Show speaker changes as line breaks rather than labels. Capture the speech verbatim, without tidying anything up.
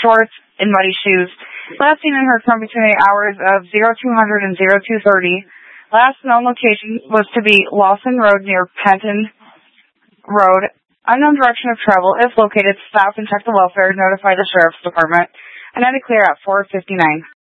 shorts, and muddy shoes. Last seen in her car between the hours of zero two hundred and zero two thirty. Last known location was to be Lawson Road near Penton Road. Unknown direction of travel. If located, stop and check the welfare. Notify the Sheriff's Department. And I declare at four fifty-nine.